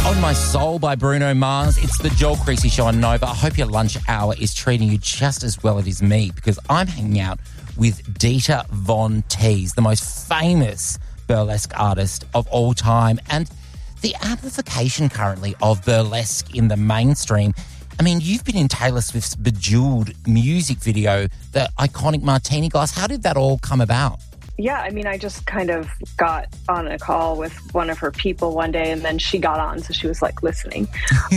On My Soul by Bruno Mars. It's the Joel Creasy Show on Nova. I hope your lunch hour is treating you just as well as it is me, because I'm hanging out with Dita Von Teese, the most famous burlesque artist of all time. And the amplification currently of burlesque in the mainstream. I mean, you've been in Taylor Swift's Bejeweled music video, the iconic martini glass. How did that all come about? Yeah, I mean, I just kind of got on a call with one of her people one day, and then she got on, so she was like listening.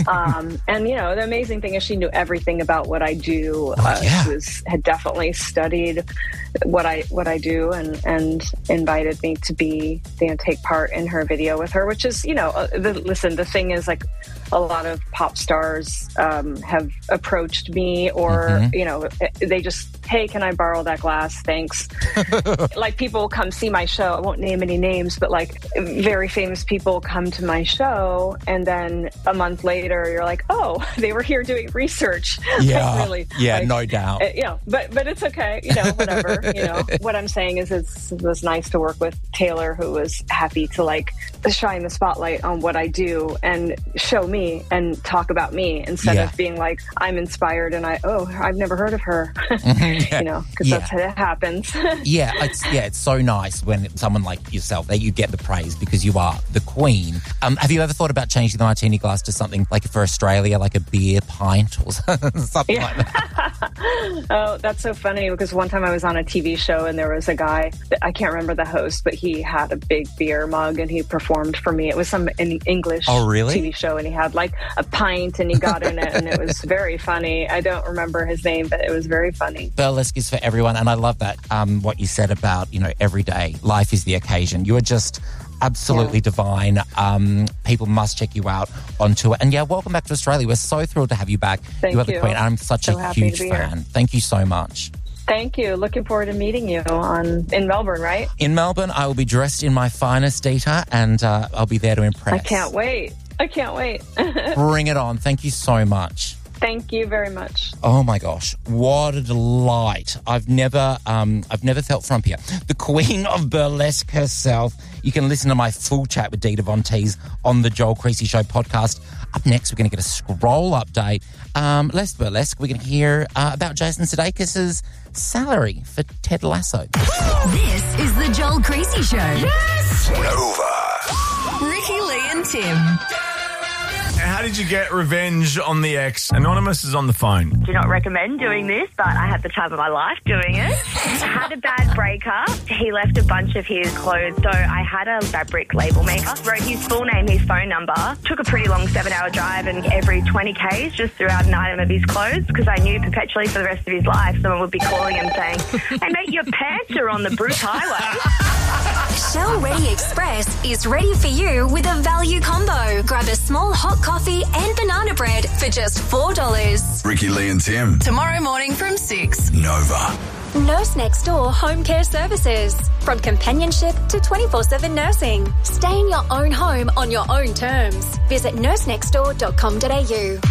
And you know, the amazing thing is she knew everything about what I do. She had definitely studied what I do, and invited me to take part in her video with her, which is, you know, the thing is, like, a lot of pop stars have approached me, or you know, they just, hey, can I borrow that glass? Thanks. Like, people come see my show. I won't name any names, but like very famous people come to my show, and then a month later, you're like, oh, they were here doing research. Yeah, like, really, yeah, like, no doubt. You know, but it's okay. You know, whatever. You know, what I'm saying is, it was nice to work with Taylor, who was happy to like shine the spotlight on what I do and show me and talk about me, instead of being like, I'm inspired and I've never heard of her. You know, because that's how it happens. It's so nice when someone like yourself, that you get the praise because you are the queen. Have you ever thought about changing the martini glass to something like, for Australia, like a beer pint or something like that? Oh, that's so funny, because one time I was on a TV show and there was a guy, I can't remember the host, but he had a big beer mug and he performed for me. It was some English TV show, and he had like a pint and he got in it, and it was very funny. I don't remember his name, but it was very funny. Burlesque is for everyone, and I love that, what you said about, you know, every day life is the occasion. You are just absolutely divine. People must check you out on tour. And welcome back to Australia. We're so thrilled to have you back. Thank you are the queen. I'm such a huge fan. Here. Thank you so much. Thank you. Looking forward to meeting you in Melbourne, right? In Melbourne, I will be dressed in my finest, Dita, and I'll be there to impress. I can't wait. Bring it on. Thank you so much. Thank you very much. Oh my gosh, what a delight. I've never felt frumpier. The queen of burlesque herself. You can listen to my full chat with Dita Von Teese on the Joel Creasy Show podcast. Up next, we're going to get a scroll update. Less burlesque, we're going to hear about Jason Sudeikis' salary for Ted Lasso. This is the Joel Creasy Show. Yes! Nova. Ricky, Lee and Tim. How did you get revenge on the ex? Anonymous is on the phone. Do not recommend doing this, but I had the time of my life doing it. I had a bad breakup. He left a bunch of his clothes, so I had a fabric label maker. Wrote his full name, his phone number. Took a pretty long 7-hour drive, and every 20 Ks just threw out an item of his clothes, because I knew perpetually for the rest of his life someone would be calling him saying, hey mate, your pants are on the Bruce Highway. Shell Ready Express is ready for you with a value combo. Grab a small hot coffee and banana bread for just $4. Ricky, Lee and Tim. Tomorrow morning from 6. Nova. Nurse Next Door Home Care Services. From companionship to 24/7 nursing. Stay in your own home on your own terms. Visit nursenextdoor.com.au.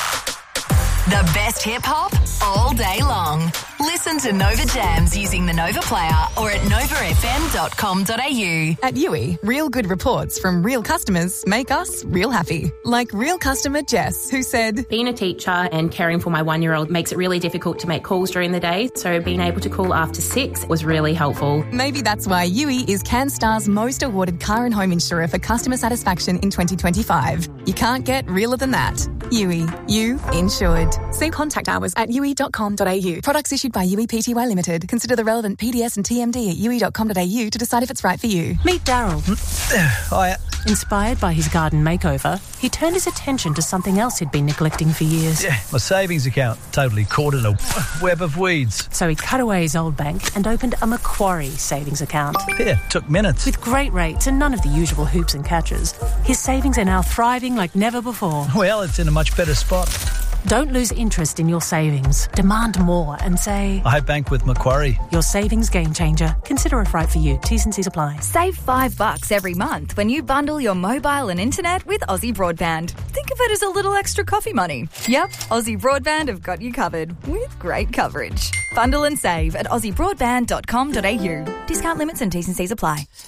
The best hip-hop all day long. Listen to Nova Jams using the Nova Player or at novafm.com.au. At Yui, real good reports from real customers make us real happy. Like real customer Jess, who said, being a teacher and caring for my 1-year-old makes it really difficult to make calls during the day, so being able to call after 6 was really helpful. Maybe that's why Yui is CanStar's most awarded car and home insurer for customer satisfaction in 2025. You can't get realer than that. Yui, you insured. See contact hours at yui.com.au. Products issued by Yui Pty Limited. Consider the relevant PDS and TMD at yui.com.au to decide if it's right for you. Meet Daryl. Hiya. Inspired by his garden makeover, he turned his attention to something else he'd been neglecting for years. Yeah, my savings account. Totally caught in a web of weeds. So he cut away his old bank and opened a Macquarie savings account. Yeah, took minutes. With great rates and none of the usual hoops and catches, his savings are now thriving like never before. Well, it's in a much better spot. Don't lose interest in your savings. Demand more and say, I bank with Macquarie. Your savings game changer. Consider if right for you. T's and C's apply. Save $5 every month when you bundle your mobile and internet with Aussie Broadband. Think of it as a little extra coffee money. Yep, Aussie Broadband have got you covered with great coverage. Bundle and save at aussiebroadband.com.au. Discount limits and T's and C's apply.